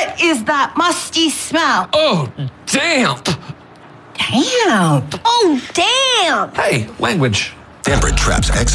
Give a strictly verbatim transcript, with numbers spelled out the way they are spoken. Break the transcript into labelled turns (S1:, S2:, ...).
S1: What is that musty smell?
S2: Oh, damp.
S1: Damn. Oh, damn.
S2: Hey, language.
S3: Damper traps X